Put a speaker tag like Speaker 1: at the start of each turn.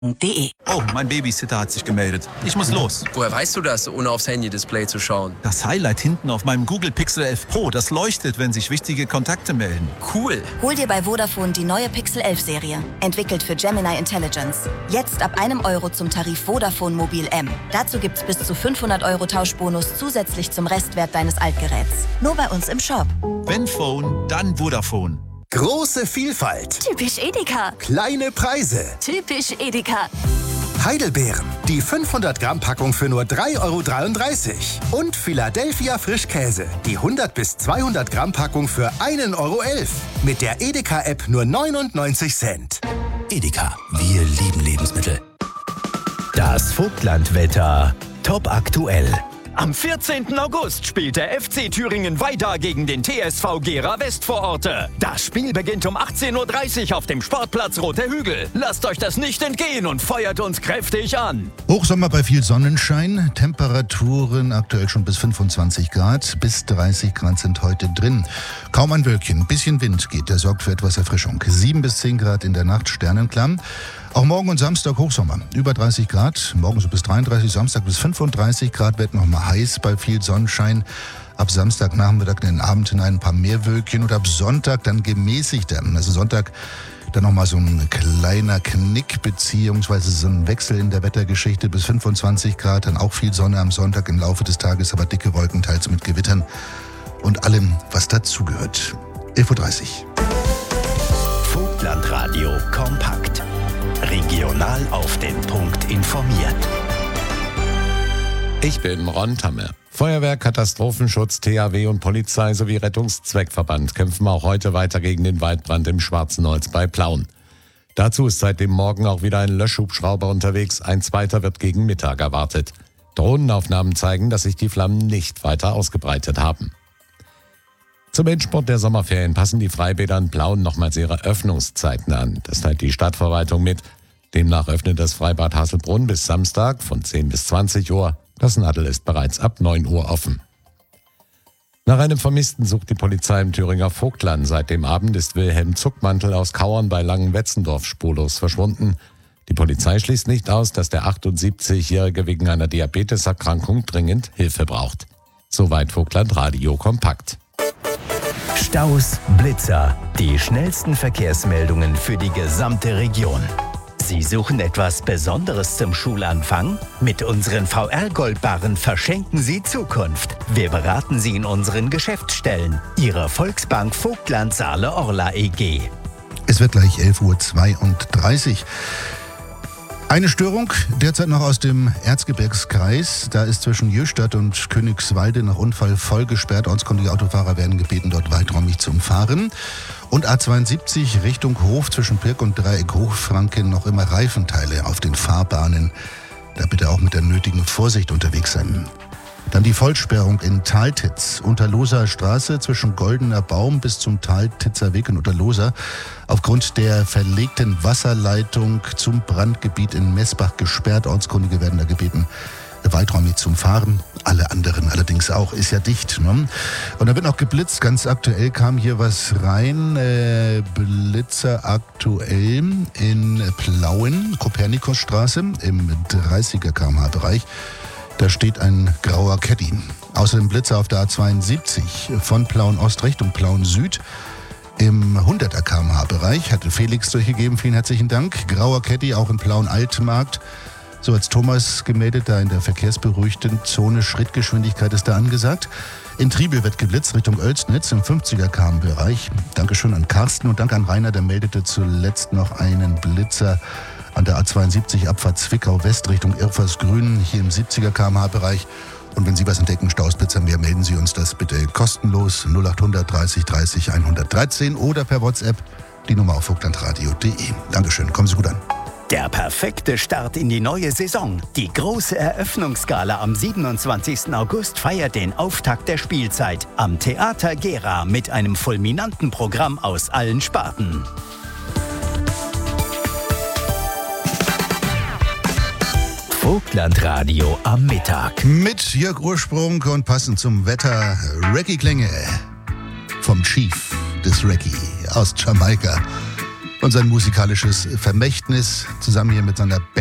Speaker 1: Oh, mein Babysitter hat sich gemeldet. Ich muss los.
Speaker 2: Woher weißt du das, ohne aufs Handy-Display zu schauen?
Speaker 1: Das Highlight hinten auf meinem Google Pixel 11 Pro, das leuchtet, wenn sich wichtige Kontakte melden.
Speaker 2: Cool.
Speaker 3: Hol dir bei Vodafone die neue Pixel 11 Serie. Entwickelt für Gemini Intelligence. Jetzt ab €1 zum Tarif Vodafone Mobil M. Dazu gibt's bis zu 500 € Tauschbonus zusätzlich zum Restwert deines Altgeräts. Nur bei uns im Shop.
Speaker 1: Wenn Phone, dann Vodafone.
Speaker 4: Große Vielfalt.
Speaker 3: Typisch Edeka.
Speaker 4: Kleine Preise.
Speaker 3: Typisch Edeka.
Speaker 4: Heidelbeeren. Die 500 Gramm Packung für nur 3,33 €. Und Philadelphia Frischkäse. Die 100 bis 200 Gramm Packung für 1,11 €. Mit der Edeka-App nur 99 Cent.
Speaker 5: Edeka, wir lieben Lebensmittel. Das Vogtlandwetter. Top aktuell.
Speaker 6: Am 14. August spielt der FC Thüringen weiter gegen den TSV Gera Westvororte. Das Spiel beginnt um 18:30 Uhr auf dem Sportplatz Roter Hügel. Lasst euch das nicht entgehen und feuert uns kräftig an.
Speaker 7: Hochsommer bei viel Sonnenschein, Temperaturen aktuell schon bis 25 Grad, bis 30 Grad sind heute drin. Kaum ein Wölkchen, ein bisschen Wind geht, der sorgt für etwas Erfrischung. 7 bis 10 Grad in der Nacht, sternenklar. Auch morgen und Samstag Hochsommer, über 30 Grad, morgen so bis 33, Samstag bis 35 Grad, wird nochmal heiß bei viel Sonnenschein. Ab Samstagnachmittag in den Abend hinein ein paar mehr Wölkchen und ab Sonntag dann gemäßigter. Also Sonntag dann nochmal so ein kleiner Knick beziehungsweise so ein Wechsel in der Wettergeschichte bis 25 Grad, dann auch viel Sonne am Sonntag im Laufe des Tages, aber dicke Wolken, teils mit Gewittern und allem, was dazugehört. 11:30 Uhr.
Speaker 5: Vogtlandradio kompakt. Regional auf den Punkt informiert.
Speaker 8: Ich bin Ron Tamme. Feuerwehr, Katastrophenschutz, THW und Polizei sowie Rettungszweckverband kämpfen auch heute weiter gegen den Waldbrand im Schwarzenholz bei Plauen. Dazu ist seit dem Morgen auch wieder ein Löschhubschrauber unterwegs. Ein zweiter wird gegen Mittag erwartet. Drohnenaufnahmen zeigen, dass sich die Flammen nicht weiter ausgebreitet haben. Zum Endspurt der Sommerferien passen die Freibäder in Plauen nochmals ihre Öffnungszeiten an. Das teilt die Stadtverwaltung mit. Demnach öffnet das Freibad Hasselbrunn bis Samstag von 10 bis 20 Uhr. Das Nadel ist bereits ab 9 Uhr offen. Nach einem Vermissten sucht die Polizei im Thüringer Vogtland. Seit dem Abend ist Wilhelm Zuckmantel aus Kauern bei Langenwetzendorf spurlos verschwunden. Die Polizei schließt nicht aus, dass der 78-Jährige wegen einer Diabeteserkrankung dringend Hilfe braucht. Soweit Vogtland Radio kompakt.
Speaker 5: Staus, Blitzer, die schnellsten Verkehrsmeldungen für die gesamte Region. Sie suchen etwas Besonderes zum Schulanfang? Mit unseren VR-Goldbarren verschenken Sie Zukunft. Wir beraten Sie in unseren Geschäftsstellen. Ihre Volksbank Vogtland Saale-Orla EG.
Speaker 7: Es wird gleich 11:32 Uhr. Eine Störung, derzeit noch aus dem Erzgebirgskreis. Da ist zwischen Jöstadt und Königswalde nach Unfall voll gesperrt. Ortskundige Autofahrer werden gebeten, dort weiträumig zu umfahren. Und A72 Richtung Hof zwischen Pirk und Dreieck Hochfranken noch immer Reifenteile auf den Fahrbahnen. Da bitte auch mit der nötigen Vorsicht unterwegs sein. Dann die Vollsperrung in Taltitz, Unterloser Straße zwischen Goldener Baum bis zum Taltitzer Weg in Unterloser. Aufgrund der verlegten Wasserleitung zum Brandgebiet in Messbach gesperrt. Ortskundige werden da gebeten, weiträumig zum Fahren. Alle anderen allerdings auch, ist ja dicht. Ne? Und da wird noch geblitzt. Ganz aktuell kam hier was rein. Blitzer aktuell in Plauen, Kopernikusstraße im 30er km/h-Bereich. Da steht ein grauer Caddy. Außerdem Blitzer auf der A72 von Plauen Ost Richtung Plauen Süd im 100er km/h-Bereich. Hatte Felix durchgegeben, vielen herzlichen Dank. Grauer Caddy auch in Plauen Altmarkt. So als Thomas gemeldet, da in der verkehrsberuhigten Zone Schrittgeschwindigkeit ist da angesagt. In Triebel wird geblitzt Richtung Oelsnitz im 50er km/h-Bereich. Dankeschön an Carsten und Dank an Rainer, der meldete zuletzt noch einen Blitzer an der A72 Abfahrt Zwickau West Richtung Irfersgrün, hier im 70er km/h-Bereich. Und wenn Sie was entdecken, Stausblitzer mehr, melden Sie uns das bitte kostenlos 0800 30 30 113 oder per WhatsApp die Nummer auf vogtlandradio.de. Dankeschön, kommen Sie gut an.
Speaker 5: Der perfekte Start in die neue Saison. Die große Eröffnungsgala am 27. August feiert den Auftakt der Spielzeit am Theater Gera mit einem fulminanten Programm aus allen Sparten. Vogtlandradio am Mittag.
Speaker 7: Mit Jörg Ursprung und passend zum Wetter Reggae-Klänge vom Chief des Reggae aus Jamaika. und sein musikalisches Vermächtnis zusammen hier mit seiner